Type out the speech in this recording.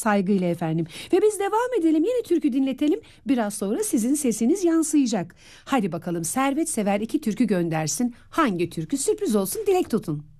saygıyla efendim. Ve biz devam edelim, yeni türkü dinletelim. Biraz sonra sizin sesiniz yansıyacak. Hadi bakalım, Servet Sever 2 türkü göndersin. Hangi türkü? Sürpriz olsun, dilek tutun.